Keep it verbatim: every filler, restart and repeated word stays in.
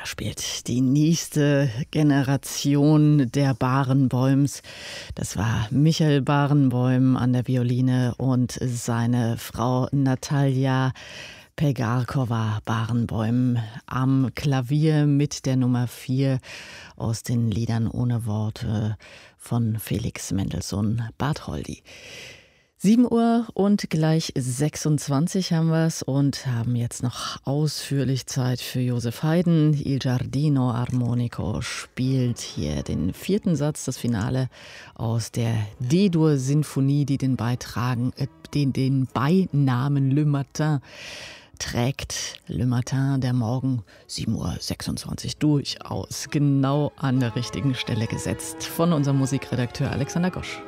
Da spielt die nächste Generation der Barenboims. Das war Michael Barenboim an der Violine und seine Frau Natalia Pegarkova-Barenboim am Klavier mit der Nummer vier aus den Liedern ohne Worte von Felix Mendelssohn Bartholdy. sieben Uhr und gleich sechsundzwanzig haben wir es und haben jetzt noch ausführlich Zeit für Joseph Haydn. Il Giardino Armonico spielt hier den vierten Satz, das Finale aus der D-Dur-Sinfonie, die den, Beitragen, äh, den, den Beinamen Le Matin trägt. Le Matin, der Morgen, sieben Uhr sechsundzwanzig, durchaus genau an der richtigen Stelle gesetzt von unserem Musikredakteur Alexander Gosch.